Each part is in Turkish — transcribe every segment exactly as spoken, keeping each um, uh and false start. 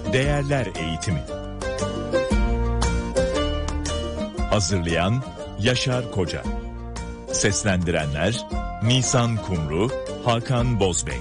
Değerler Eğitimi. Hazırlayan Yaşar Koca. Seslendirenler Nisan Kumru, Hakan Bozbey.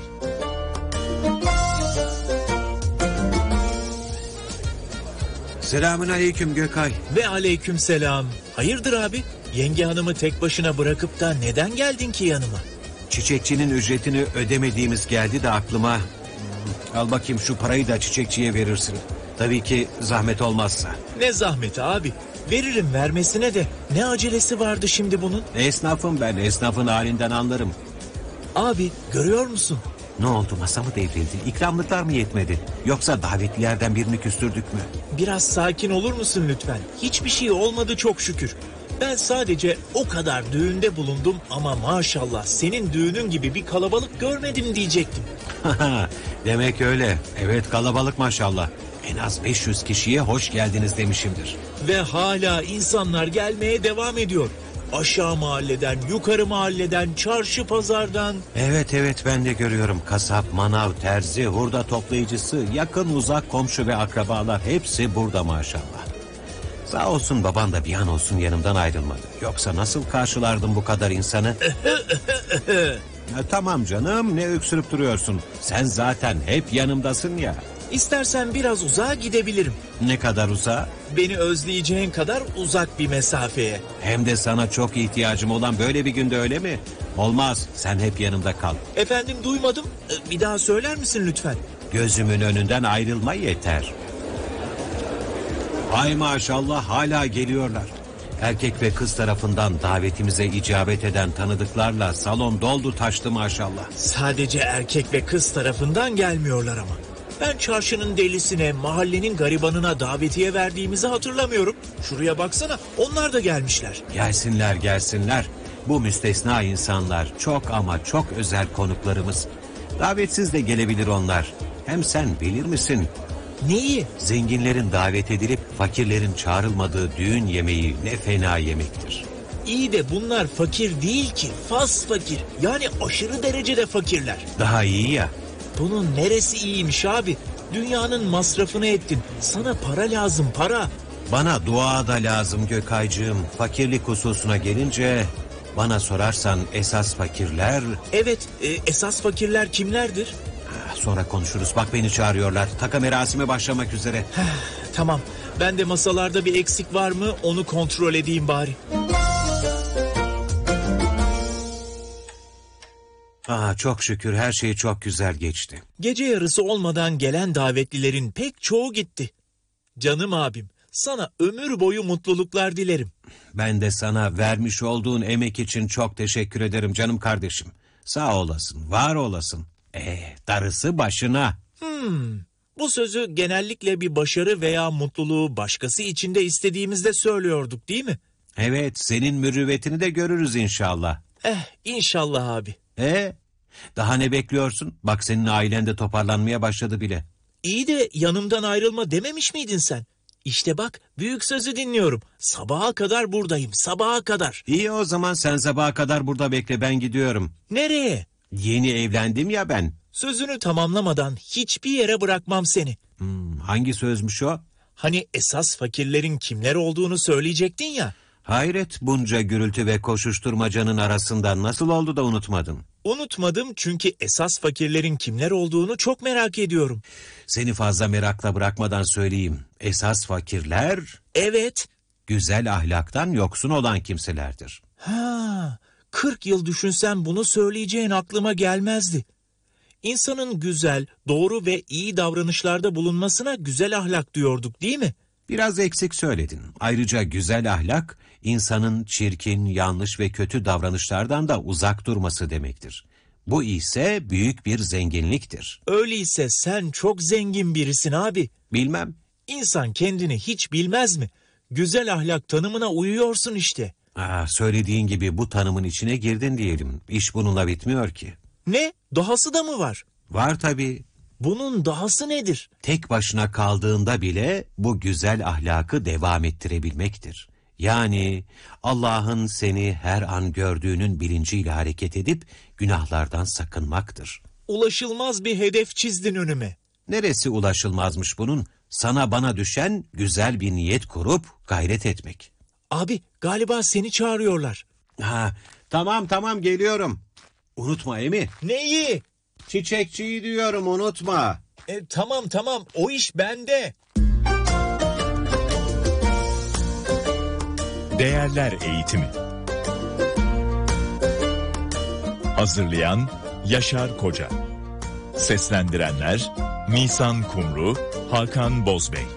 Selamun aleyküm Gökay. Ve aleyküm selam. Hayırdır abi? Yenge hanımı tek başına bırakıp da neden geldin ki yanıma? Çiçekçinin ücretini ödemediğimiz geldi de aklıma. Al bakayım şu parayı da çiçekçiye verirsin. Tabii ki zahmet olmazsa. Ne zahmeti abi? Veririm vermesine de. Ne acelesi vardı şimdi bunun? Esnafım ben, esnafın halinden anlarım. Abi görüyor musun? Ne oldu, masa mı devrildi? İkramlıklar mı yetmedi? Yoksa davetlilerden birini küstürdük mü? Biraz sakin olur musun lütfen? Hiçbir şey olmadı çok şükür. Ben sadece o kadar düğünde bulundum ama maşallah senin düğünün gibi bir kalabalık görmedim diyecektim. Demek öyle. Evet, kalabalık maşallah. En az beş yüz kişiye hoş geldiniz demişimdir. Ve hala insanlar gelmeye devam ediyor. Aşağı mahalleden, yukarı mahalleden, çarşı pazardan. Evet evet, ben de görüyorum. Kasap, manav, terzi, hurda toplayıcısı, yakın uzak komşu ve akrabalar hepsi burada maşallah. Sağ olsun baban da bir an olsun yanımdan ayrılmadı. Yoksa nasıl karşılardım bu kadar insanı? Ya, tamam canım, ne öksürüp duruyorsun? Sen zaten hep yanımdasın ya. İstersen biraz uzağa gidebilirim. Ne kadar uzağa? Beni özleyeceğin kadar uzak bir mesafeye. Hem de sana çok ihtiyacım olan böyle bir günde, öyle mi? Olmaz, sen hep yanımda kal. Efendim, duymadım. Bir daha söyler misin lütfen? Gözümün önünden ayrılma yeter. Ay maşallah, hala geliyorlar. Erkek ve kız tarafından davetimize icabet eden tanıdıklarla salon doldu taştı maşallah. Sadece erkek ve kız tarafından gelmiyorlar ama. Ben çarşının delisine, mahallenin garibanına davetiye verdiğimizi hatırlamıyorum. Şuraya baksana, onlar da gelmişler. Gelsinler gelsinler. Bu müstesna insanlar çok ama çok özel konuklarımız. Davetsiz de gelebilir onlar. Hem sen bilir misin? Neyi? Zenginlerin davet edilip fakirlerin çağrılmadığı düğün yemeği ne fena yemektir. İyi de bunlar fakir değil ki, fas fakir. Yani aşırı derecede fakirler. Daha iyi ya. Bunun neresi iyiymiş abi? Dünyanın masrafını ettin. Sana para lazım, para. Bana dua da lazım Gökaycığım. Fakirlik hususuna gelince bana sorarsan esas fakirler... Evet, e, esas fakirler kimlerdir? Sonra konuşuruz. Bak beni çağırıyorlar. Taka merasime başlamak üzere. Tamam. Ben de masalarda bir eksik var mı onu kontrol edeyim bari. Aa, çok şükür her şey çok güzel geçti. Gece yarısı olmadan gelen davetlilerin pek çoğu gitti. Canım abim, sana ömür boyu mutluluklar dilerim. Ben de sana vermiş olduğun emek için çok teşekkür ederim canım kardeşim. Sağ olasın, var olasın. Ee, darısı başına. Hmm, bu sözü genellikle bir başarı veya mutluluğu başkası için de istediğimizde söylüyorduk değil mi? Evet, senin mürüvvetini de görürüz inşallah. Eh, inşallah abi. Ee, daha ne bekliyorsun? Bak senin ailen de toparlanmaya başladı bile. İyi de yanımdan ayrılma dememiş miydin sen? İşte bak, büyük sözü dinliyorum. Sabaha kadar buradayım, sabaha kadar. İyi, o zaman sen sabaha kadar burada bekle, ben gidiyorum. Nereye? Yeni evlendim ya ben. Sözünü tamamlamadan hiçbir yere bırakmam seni. Hmm, hangi sözmüş o? Hani esas fakirlerin kimler olduğunu söyleyecektin ya. Hayret, bunca gürültü ve koşuşturmacanın arasında nasıl oldu da unutmadın? Unutmadım çünkü esas fakirlerin kimler olduğunu çok merak ediyorum. Seni fazla merakla bırakmadan söyleyeyim. Esas fakirler... Evet. Güzel ahlaktan yoksun olan kimselerdir. Ha, kırk yıl düşünsem bunu söyleyeceğin aklıma gelmezdi. İnsanın güzel, doğru ve iyi davranışlarda bulunmasına güzel ahlak diyorduk değil mi? Biraz eksik söyledin. Ayrıca güzel ahlak, insanın çirkin, yanlış ve kötü davranışlardan da uzak durması demektir. Bu ise büyük bir zenginliktir. Öyleyse sen çok zengin birisin abi. Bilmem. İnsan kendini hiç bilmez mi? Güzel ahlak tanımına uyuyorsun işte. Aa, söylediğin gibi bu tanımın içine girdin diyelim. İş bununla bitmiyor ki. Ne? Dahası da mı var? Var tabii. Bunun dahası nedir? Tek başına kaldığında bile bu güzel ahlakı devam ettirebilmektir. Yani Allah'ın seni her an gördüğünün bilinciyle hareket edip günahlardan sakınmaktır. Ulaşılmaz bir hedef çizdin önüme. Neresi ulaşılmazmış bunun? Sana bana düşen güzel bir niyet kurup gayret etmek. Abi galiba seni çağırıyorlar. Ha, tamam tamam geliyorum. Unutma Emi. Neyi? Çiçekçiyi diyorum, unutma. E, tamam tamam o iş bende. Değerler Eğitimi. Hazırlayan Yaşar Koca. Seslendirenler Nisan Kumru, Hakan Bozbey.